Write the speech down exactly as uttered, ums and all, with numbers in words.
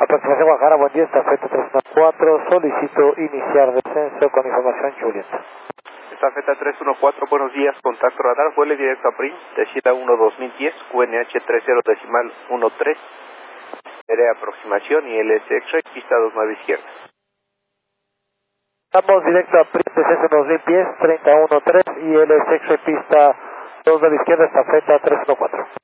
Aproximación Guadalajara, buen día, estafeta tres uno cuatro, solicito iniciar descenso con información Juliet. Estafeta tres uno cuatro, buenos días, contacto radar, vuele directo a P R I M, Techila uno dos mil diez, Q N H treinta decimal trece, área de aproximación y L S X-Ray, pista dos nueve izquierda. Estamos directo a P R I M, descenso dos mil diez, treinta y uno trece y L S X-Ray, pista dos nueve izquierda, estafeta tres uno cuatro.